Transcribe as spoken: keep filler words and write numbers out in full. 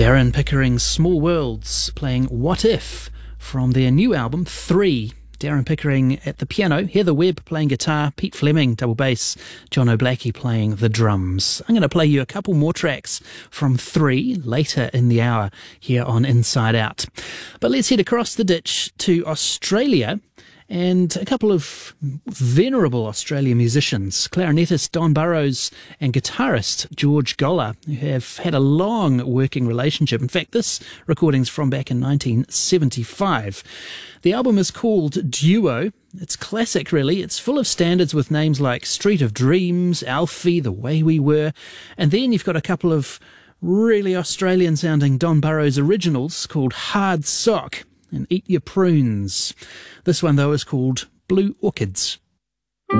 Darren Pickering's Small Worlds playing What If from their new album Three. Darren Pickering at the piano, Heather Webb playing guitar, Pete Fleming double bass, John O'Blakey playing the drums. I'm going to play you a couple more tracks from Three later in the hour here on Inside Out. But let's head across the ditch to Australia and a couple of venerable Australian musicians, clarinetist Don Burrows and guitarist George Goller, who have had a long working relationship. In fact, this recording's from back in nineteen seventy-five. The album is called Duo. It's classic, really. It's full of standards with names like Street of Dreams, Alfie, The Way We Were, and then you've got a couple of really Australian-sounding Don Burrows originals called Hard Sock and Eat Your Prunes. This one, though, is called Blue Orchids.